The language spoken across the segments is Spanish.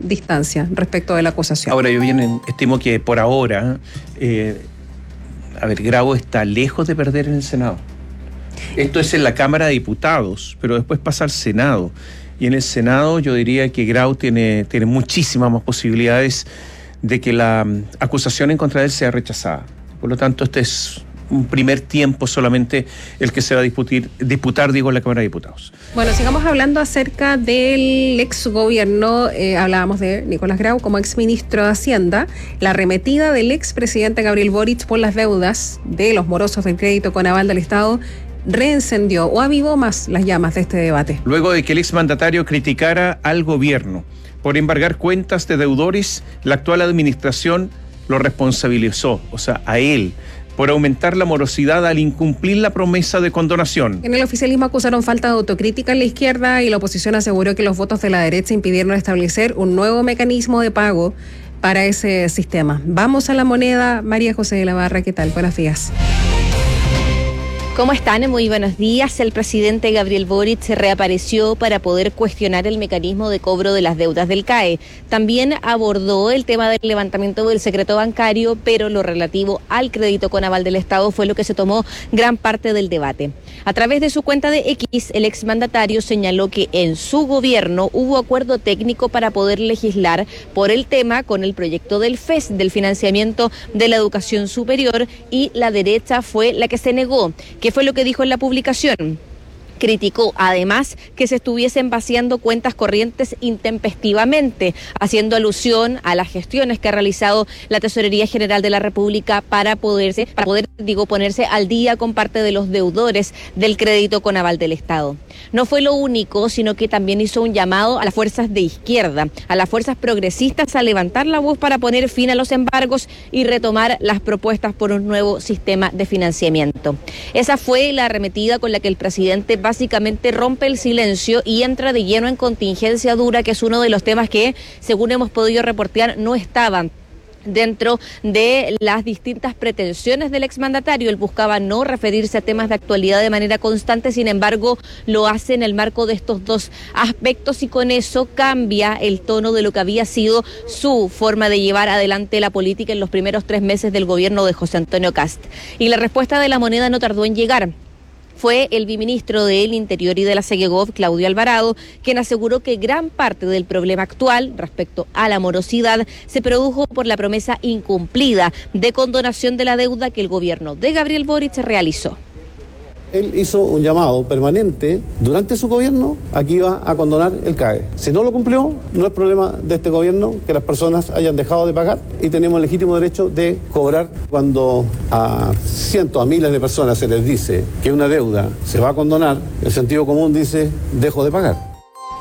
distancia respecto de la acusación. Ahora, yo bien estimo que por ahora, Grau está lejos de perder en el Senado. Esto es en la Cámara de Diputados, pero después pasa al Senado. Y en el Senado yo diría que Grau tiene muchísimas más posibilidades de que la acusación en contra de él sea rechazada. Por lo tanto, este es un primer tiempo solamente el que se va a disputar en la Cámara de Diputados. Bueno, sigamos hablando acerca del exgobierno. Hablábamos de Nicolás Grau como exministro de Hacienda. La arremetida del expresidente Gabriel Boric por las deudas de los morosos del crédito con aval del Estado reencendió o avivó más las llamas de este debate. Luego de que el exmandatario criticara al gobierno por embargar cuentas de deudores, la actual administración lo responsabilizó, o sea, a él, por aumentar la morosidad al incumplir la promesa de condonación. En el oficialismo acusaron falta de autocrítica en la izquierda y la oposición aseguró que los votos de la derecha impidieron establecer un nuevo mecanismo de pago para ese sistema. Vamos a la moneda. María José de la Barra, ¿qué tal? Buenos días. ¿Cómo están? Muy buenos días. El presidente Gabriel Boric se reapareció para poder cuestionar el mecanismo de cobro de las deudas del CAE. También abordó el tema del levantamiento del secreto bancario, pero lo relativo al crédito con aval del Estado fue lo que se tomó gran parte del debate. A través de su cuenta de X, el exmandatario señaló que en su gobierno hubo acuerdo técnico para poder legislar por el tema con el proyecto del FES, del financiamiento de la educación superior, y la derecha fue la que se negó. ¿Qué fue lo que dijo en la publicación? Criticó además que se estuviesen vaciando cuentas corrientes intempestivamente, haciendo alusión a las gestiones que ha realizado la Tesorería General de la República para poder ponerse al día con parte de los deudores del crédito con aval del Estado. No fue lo único, sino que también hizo un llamado a las fuerzas de izquierda, a las fuerzas progresistas, a levantar la voz para poner fin a los embargos y retomar las propuestas por un nuevo sistema de financiamiento. Esa fue la arremetida con la que el presidente básicamente rompe el silencio y entra de lleno en contingencia dura, que es uno de los temas que, según hemos podido reportear, no estaban dentro de las distintas pretensiones del exmandatario. Él buscaba no referirse a temas de actualidad de manera constante, sin embargo, lo hace en el marco de estos dos aspectos y con eso cambia el tono de lo que había sido su forma de llevar adelante la política en los primeros 3 meses del gobierno de José Antonio Kast. Y la respuesta de la moneda no tardó en llegar. Fue el viceministro del Interior y de la Segegov, Claudio Alvarado, quien aseguró que gran parte del problema actual respecto a la morosidad se produjo por la promesa incumplida de condonación de la deuda que el gobierno de Gabriel Boric realizó. Él hizo un llamado permanente durante su gobierno a que iba a condonar el CAE. Si no lo cumplió, no es problema de este gobierno que las personas hayan dejado de pagar y tenemos el legítimo derecho de cobrar. Cuando a cientos, a miles de personas se les dice que una deuda se va a condonar, el sentido común dice, dejo de pagar.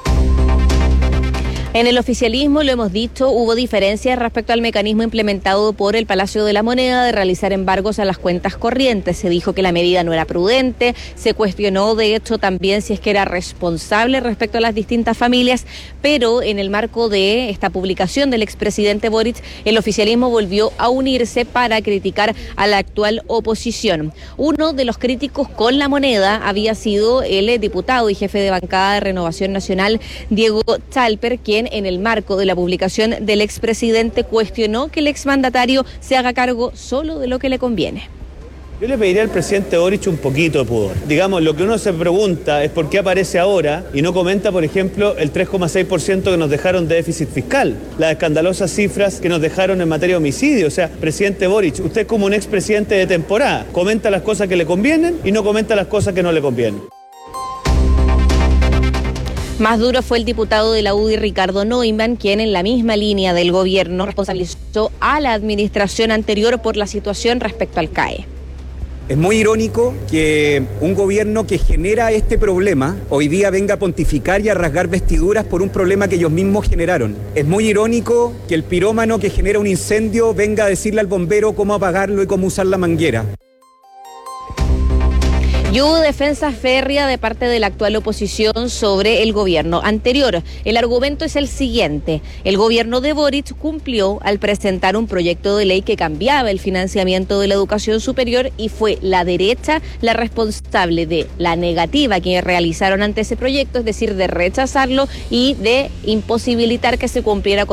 En el oficialismo, lo hemos dicho, hubo diferencias respecto al mecanismo implementado por el Palacio de la Moneda de realizar embargos a las cuentas corrientes. Se dijo que la medida no era prudente, se cuestionó de hecho también si es que era responsable respecto a las distintas familias, pero en el marco de esta publicación del expresidente Boric, el oficialismo volvió a unirse para criticar a la actual oposición. Uno de los críticos con la moneda había sido el diputado y jefe de bancada de Renovación Nacional, Diego Chalper, quien en el marco de la publicación del expresidente cuestionó que el exmandatario se haga cargo solo de lo que le conviene. Yo le pediría al presidente Boric un poquito de pudor. Digamos, lo que uno se pregunta es por qué aparece ahora y no comenta, por ejemplo, el 3,6% que nos dejaron de déficit fiscal, las escandalosas cifras que nos dejaron en materia de homicidio. O sea, presidente Boric, usted es como un expresidente de temporada, comenta las cosas que le convienen y no comenta las cosas que no le convienen. Más duro fue el diputado de la UDI, Ricardo Neumann, quien en la misma línea del gobierno responsabilizó a la administración anterior por la situación respecto al CAE. Es muy irónico que un gobierno que genera este problema hoy día venga a pontificar y a rasgar vestiduras por un problema que ellos mismos generaron. Es muy irónico que el pirómano que genera un incendio venga a decirle al bombero cómo apagarlo y cómo usar la manguera. Y hubo defensa férrea de parte de la actual oposición sobre el gobierno anterior. El argumento es el siguiente: el gobierno de Boric cumplió al presentar un proyecto de ley que cambiaba el financiamiento de la educación superior y fue la derecha la responsable de la negativa que realizaron ante ese proyecto, es decir, de rechazarlo y de imposibilitar que se cumpliera con